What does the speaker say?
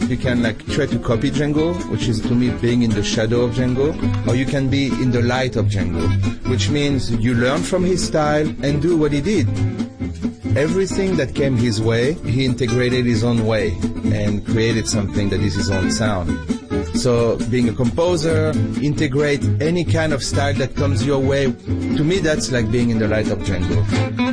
You can like try to copy Django, which is to me being in the shadow of Django, or you can be in the light of Django, which means you learn from his style and do what he did. Everything that came his way, he integrated his own way and created something that is his own sound. So being a composer, integrate any kind of style that comes your way. To me, that's like being in the light of Django.